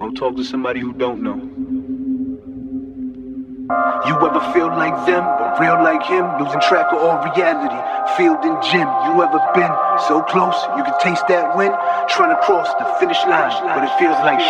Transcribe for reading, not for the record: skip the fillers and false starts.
Go talk to somebody who don't know. You ever feel like them, but real like him, losing track of all reality? Field and gym, you ever been so close, you can taste that win? Trying to cross the finish line, but it feels like